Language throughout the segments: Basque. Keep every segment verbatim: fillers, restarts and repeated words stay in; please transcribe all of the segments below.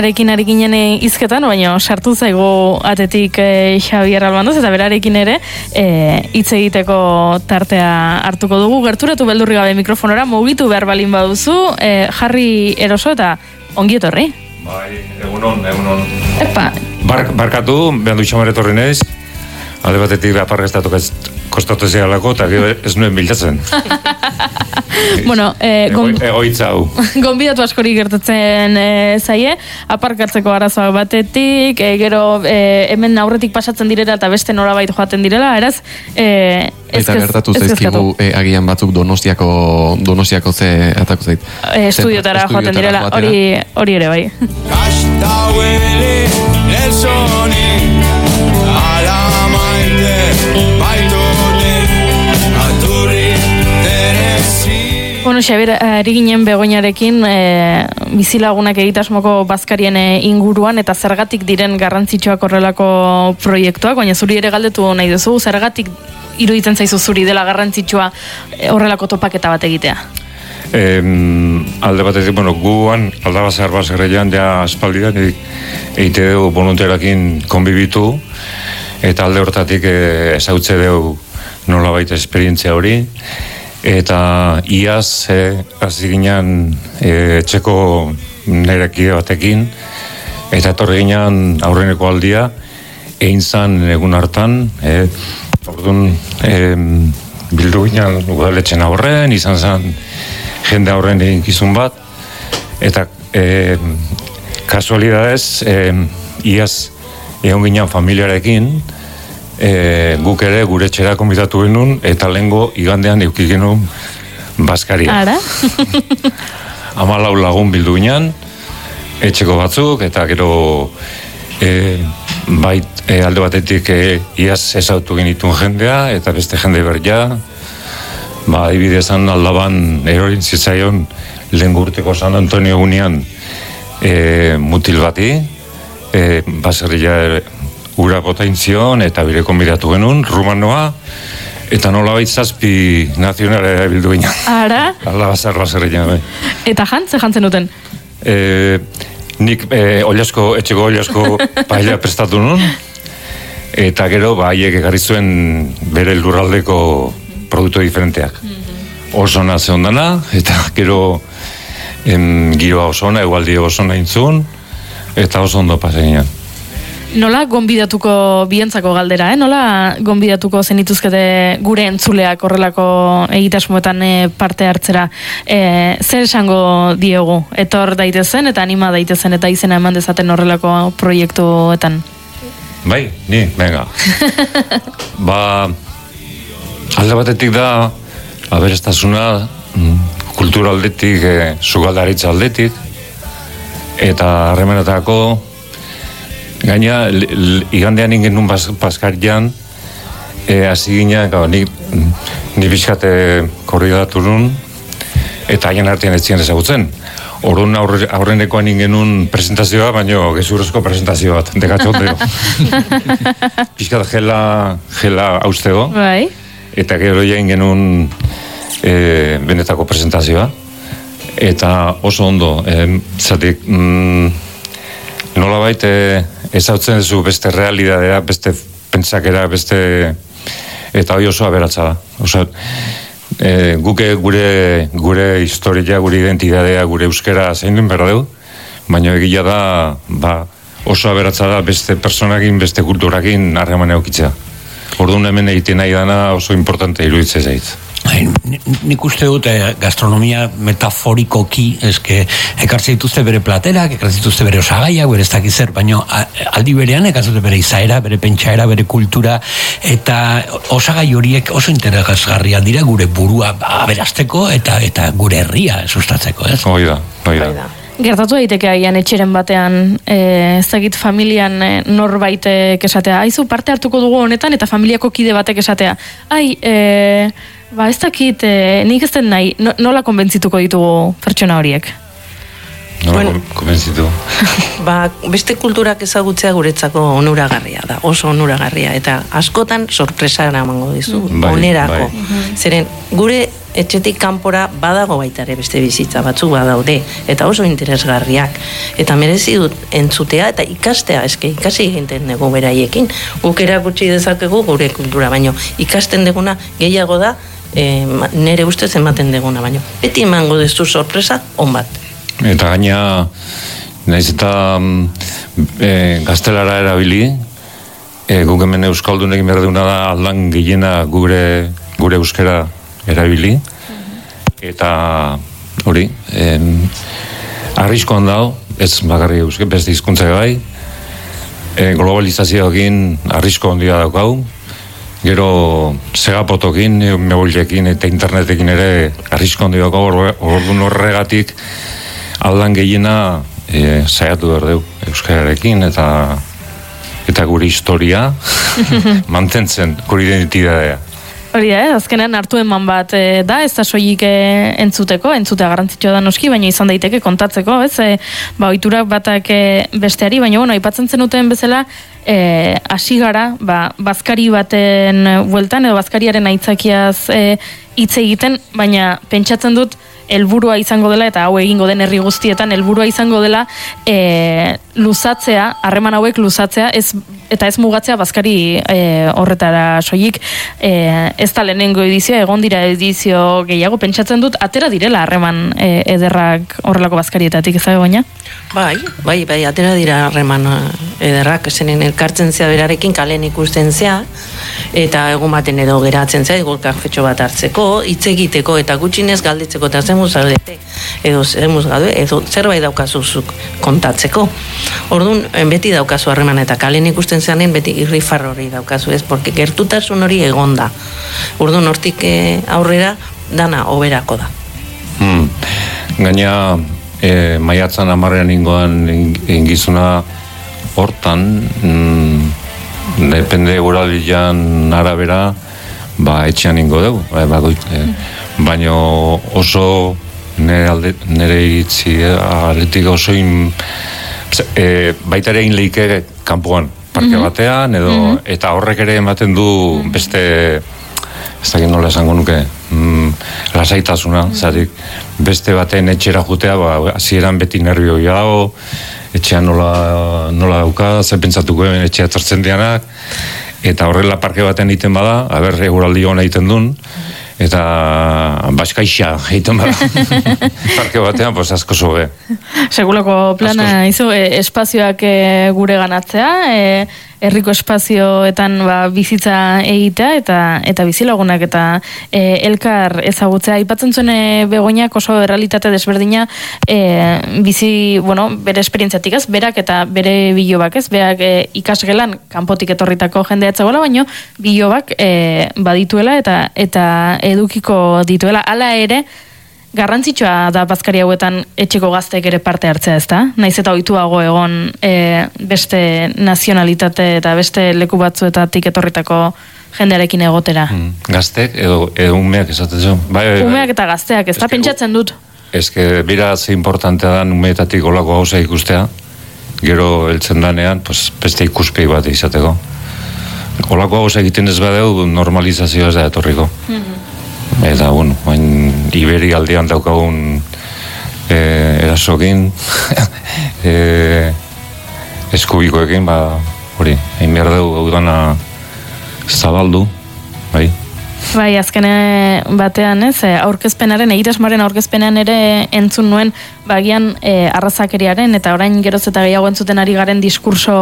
Begoñarekin ari ginen hizketan, baina sartu zaigu atetik e, Xabier Albandoz, eta berarekin ere hitz e, egiteko tartea hartuko dugu. Gerturatu beldurri gabe mikrofonora, mugitu behar balin baduzu, e, jarri eroso eta ongi etorri. Bai, egunon, egunon. Epa. Bar, barkatu, behan du xamar etorri naiz, alde batetik apargestatu kostatu zehalako, eta ez nuen biltatzen. Bueno, eh, egoitza hau. Gonbidatu askori gertatzen e, zaie, aparkatzeko arazoak batetik, e, gero e, hemen aurretik pasatzen direla eta beste norabait joaten direla, eraz, e, eta gertatu zaizkigu e, agian batzuk donostiako donostiako ze atako zait. E, estudiotara joaten direla, hori hori ere bai. Bueno, Xabier, ari ginen Begoñarekin e, bizilagunak egitasmoko bazkarien inguruan eta zergatik diren garrantzitsuak horrelako proiektuak, baina zuri ere galdetu nahi duzu, zergatik iruditzen zaizu zuri dela garrantzitsua horrelako topaketa bat egitea? Eh, alde batetik, bueno, guan aldabazar bazarreian ja aspaldian egite dugu volunterakin konbibitu eta alde hortatik e, ezautze dugu nolabait esperientzia hori. Eta iaz eh, hasi ginen eh, etxeko nerekide batekin eta etorri ginen aurreneko aldia egin zan egun hartan eh, orduan eh, bildu ginen udaletxen aurren, izan zen jende aurren egin kizun bat eta eh, kasualidadez eh, iaz egon ginen familiarekin. E, guk ere gure txera konbitatu genuen eta lehengo igandean eukik genuen bazkaria. Ara? Hamalau lagun bildu ginen, etxeko batzuk, eta gero e, bait e, alde batetik e, iaz ezautu genituen jendea, eta beste jende berja, ba, adibidezan aldaban erorin zitzaion lehen gurteko San Antonio egunean e, mutil bati, e, baserria ura botaintzion eta bire konbidatu genuen, rumanoa, eta nola bait zazpi nazionara bildu ginen. Ara? Ala bazar bazarrean, bai. Eta jantze jantzen duten? E, nik e, oliasko, etxeko oliasko paella prestatu nun, eta gero, ba, haiek egarri zuen bere lurraldeko produktu diferenteak. Mm-hmm. Oso ona zehondana, eta gero em, giroa oso ona, egualdi oso ona intzun, eta oso ondo paseginan. Nola gonbidatuko bientzako galdera, eh? Nola gonbidatuko zenituzkete gure entzuleak horrelako egitasmoetan e, parte hartzera? E, zer esango diegu? Etor daitezen eta anima daitezen eta izena eman dezaten horrelako proiektuetan? Bai, ni, venga. Ba, alde batetik da, aberastasuna, kultura aldetik, e, sugaldaritza aldetik, eta harremenetako gaina, igandean ingen nun paskarian, hasi ginean, ni, ni bizkate korridatu nun, eta haien artean ez ziren ezagutzen. Orduan aurre, aurrenekoan ingen nun presentazioa, baina gezurrezko presentazio bat, dekatxot dugu. Bizkat gela, gela haustego, bai. Eta gero ja ingen nun e, benetako presentazioa, eta oso ondo, e, zatik, mm, nola baita ezautzen duzu beste realidadea, beste pentsakera, beste eta hori oso aberatza da. Oso, e, guke gure gure historia, gure identidadea, gure euskera zein duen berra dugu, baina egia da ba, oso aberatza da beste personakin, beste kulturakin harreman eukitzea. Orduan hemen egiten nahi dana oso importante iruditzen zait. Nik uste dut gastronomia metaforikoki eske ekartzen dituzte bere platerak, ekartzen dituzte bere osagaiak, bere ez dakiz zer, baina aldi berean ekartzen dute bere izaera, bere pentsaera, bere kultura, eta osagai horiek oso interesgarria dira gure burua aberasteko eta eta gure herria sustatzeko, ez? Hoi da, hoi da. Gertatu daiteke aian etxeren batean, ez dakit familian e, norbaitek esatea, aizu parte hartuko dugu honetan eta familiako kide batek esatea, ai, e, ba ez dakit, e, nik ez den nahi, no, nola konbentzituko ditugu pertsona horiek? Nola bueno, konbentzitu? Ba, beste kulturak ezagutzea guretzako onuragarria da, oso onuragarria, eta askotan sorpresa eramango dizu, bai, onerako. Bai. Zeren, gure etxetik kanpora badago baita ere beste bizitza batzuk badaude, eta oso interesgarriak. Eta merezi dut entzutea eta ikastea, eske ikasi egiten dugu beraiekin. Guk erakutsi dezakegu gure kultura, baino ikasten deguna gehiago da, e, nere ustez ematen deguna, baino beti emango dezu sorpresa on bat. Eta gaina, naiz eta e, gaztelara erabili, e, guk hemen euskaldunekin behar duna da aldan gehiena gure, gure euskara erabili, eta hori, em, arriskoan dago, ez bakarri euske, beste hizkuntza bai, e, globalizazioakin arrisko handia daukau, gero segapotokin, mebollekin eta internetekin ere arrisko handia daukau, orduan horregatik aldan gehiena e, saiatu behar dugu euskararekin, eta eta gure historia mantentzen, gure identitatea. Hori da, eh? Azkenean hartu eman bat e, da, ez da soilik e, entzuteko, entzutea garrantzitsua da noski, baina izan daiteke kontatzeko, ez? E, ba, ohiturak batak e, besteari, baina bueno, aipatzen zenuten bezala, e, hasi gara, ba, bazkari baten bueltan, edo bazkariaren aitzakiaz e, hitz egiten, baina pentsatzen dut, helburua izango dela, eta hau egingo den herri guztietan, helburua izango dela e, luzatzea, harreman hauek luzatzea, ez, eta ez mugatzea bazkari e, horretara soilik, e, ez da lehenengo edizioa, egon dira edizio gehiago, pentsatzen dut, atera direla harreman e, ederrak horrelako bazkarietatik, ez da baina? Bai, bai, bai, atera dira harreman ederrak, zenen elkartzen zea berarekin kalen ikusten zea, eta egun baten edo geratzen zea, igual kafetxo bat hartzeko, hitz egiteko, eta gutxinez galdetzeko, eta zemuz zaudete, edo zemuz gaude, edo zerbait daukazuzuk kontatzeko. Orduan, beti daukazu harreman, eta kalen ikusten zeanen, beti irrifar hori daukazu, ez, porque gertutasun hori egonda. Orduan, hortik aurrera, dana oberako da. Hmm. Gaina, e, maiatzan amarrean ingoan ingizuna hortan, mm, depende guraldian arabera, ba, etxean ingo dugu, ba, ba, e, baina oso nire, alde, nire iritzi aletik oso in, e, baita ere inleike kanpoan, parke batean, edo, mm-hmm. eta horrek ere ematen du beste, ez dakit nola esango nuke, mm, lasaitasuna, mm-hmm. zatik, beste baten etxera jutea, ba, hasieran beti nervio jau, etxean nola, nola dauka, ze pentsatuko etxea etortzen dianak, eta horrela parke batean egiten bada, haber, eguraldi hona egiten duen, eta baskaixa egiten bada. Parke batean, pues asko zobe. Segulako plana izu, e, espazioak e, gure ganatzea, e, herriko espazioetan ba, bizitza egitea, eta eta bizilagunak eta e, elkar ezagutzea. Aipatzen zuen e, Begoñak oso errealitate desberdina e, bizi, bueno, bere esperientziatik ez, berak eta bere bilobak ez, berak e, ikasgelan kanpotik etorritako jendea etzagoela, baino bilobak e, badituela eta eta edukiko dituela. Hala ere, garrantzitsua da bazkari hauetan etxeko gazteek ere parte hartzea, ezta? Naiz eta ohituago egon e, beste nazionalitate eta beste leku batzuetatik etorritako jendearekin egotera. Mm, gazteek edo, edo umeak esaten zuen. Bai, bai, bai. Umeak eta gazteak, ezta? Pentsatzen dut. Ez que bira ze importantea da umeetatik olako gauza ikustea, gero heltzen danean, pues, beste ikuspegi bat izateko. Olako gauza egiten ez badeu, normalizazioa ez da etorriko. Mm-hmm. Eta, bueno, hain Iberi aldean daukagun e, erasokin, e, eskubikoekin, ba, hori, hain behar dugu gaudana zabaldu, bai. Bai, azkene batean, ez, aurkezpenaren, egitasmoaren aurkezpenean ere entzun nuen, bagian e, arrazakeriaren, eta orain geroz eta gehiago entzuten ari garen diskurso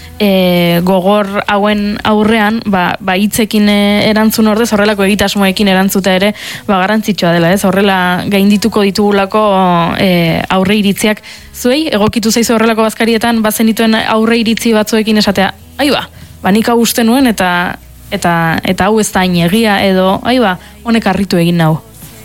e, gogor hauen aurrean, ba, ba hitzekin erantzun ordez, horrelako egitasmoekin erantzuta ere, ba, garrantzitsua dela, ez, horrela gaindituko ditugulako e, aurre iritziak. Zuei, egokitu zaizu horrelako bazkarietan, bazen dituen aurre iritzi batzuekin esatea, aiba, ba, nik hau uste nuen, eta eta eta hau ez da hain egia edo, aiba, honek harritu egin nau.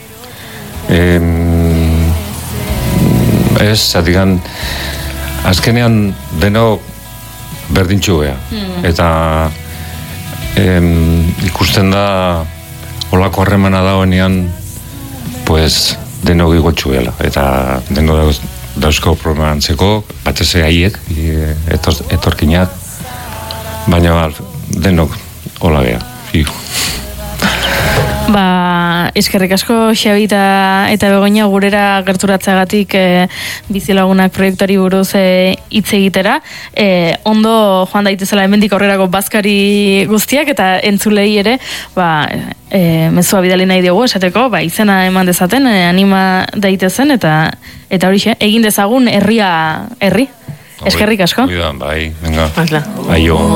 Em, ez, zatikan, azkenean deno berdintxu gea. Hmm. Eta em, ikusten da olako harremana dagoenean, pues, deno gigotxu gela. Eta deno dauzko problema antzeko, batez haiek, etor, etorkinak, baina denok hola gea, fiu. Ba, eskerrik asko Xabi eta, eta Begoña gurera gerturatzeagatik e, bizilagunak proiektuari buruz e, hitz egitera. E, ondo joan daitezela hemendik aurrerako bazkari guztiak eta entzulei ere, ba, e, mezua bidali nahi diogu esateko, ba, izena eman dezaten, e, anima daitezen eta eta horixe, egin dezagun herria herri. Eskerrik asko. Bai, venga. Hazla. Aio.